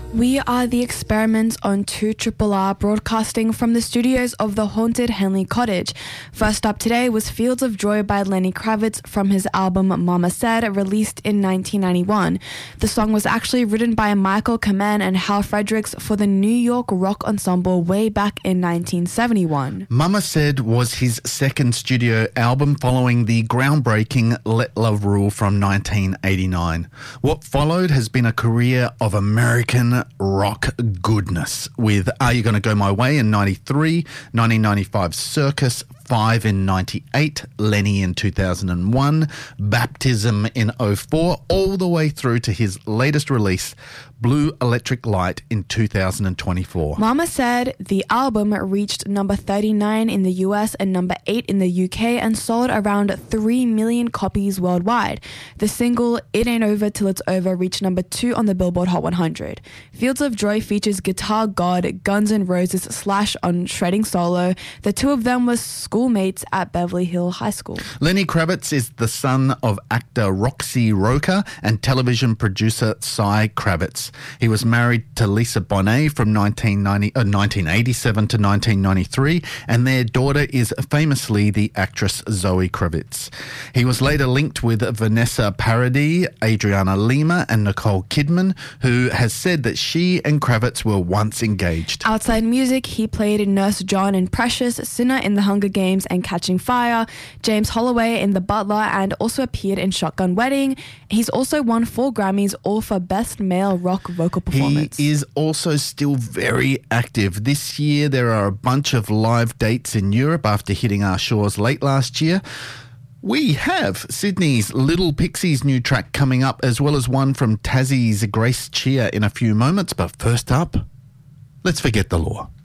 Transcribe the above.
We are The Experiments on 2RRR, broadcasting from the studios of the haunted Henley Cottage. First up today was Fields of Joy by Lenny Kravitz from his album Mama Said, released in 1991. The song was actually written by Michael Kamen and Hal Fredericks for the New York Rock Ensemble way back in 1971. Mama Said was his second studio album following the groundbreaking Let Love Rule from 1989. What followed has been a career of American rock goodness, with Are You Gonna Go My Way in 93, 1995 Circus, 5 in 98, Lenny in 2001, Baptism in 04, all the way through to his latest release, Blue Electric Light, in 2024. Mama Said, the album reached number 39 in the US and number 8 in the UK and sold around 3 million copies worldwide. The single It Ain't Over Till It's Over reached number 2 on the Billboard Hot 100. Fields of Joy features guitar god Guns N' Roses Slash on shredding solo. The two of them were schoolmates at Beverly Hill High School. Lenny Kravitz is the son of actor Roxy Roker and television producer Cy Kravitz. He was married to Lisa Bonet from 1987 to 1993, and their daughter is famously the actress Zoe Kravitz. He was later linked with Vanessa Paradis, Adriana Lima, and Nicole Kidman, who has said that she and Kravitz were once engaged. Outside music, he played Nurse John in Precious, Sinner in The Hunger Games and Catching Fire, James Holloway in The Butler, and also appeared in Shotgun Wedding. He's also won 4 Grammys, all for Best Male Rock Vocal Performance. He is also still very active. This year there are a bunch of live dates in Europe after hitting our shores late last year. We have Sydney's Little Pixies new track coming up, as well as one from Tassie's Grace Chia in a few moments. But first up, let's forget the law.